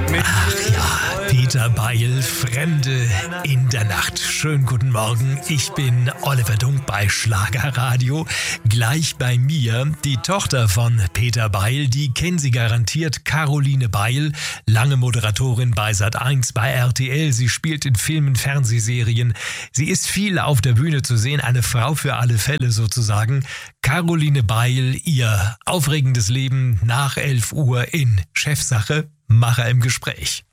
Ach ja, Peter Beil, Fremde in der Nacht. Schönen guten Morgen, ich bin Oliver Dunk bei Schlagerradio. Gleich bei mir die Tochter von Peter Beil, die kennen Sie garantiert, Caroline Beil, lange Moderatorin bei Sat.1, bei RTL. Sie spielt in Filmen, Fernsehserien. Sie ist viel auf der Bühne zu sehen, eine Frau für alle Fälle sozusagen. Caroline Beil, ihr aufregendes Leben nach 11 Uhr in Chefsache, Macher im Gespräch.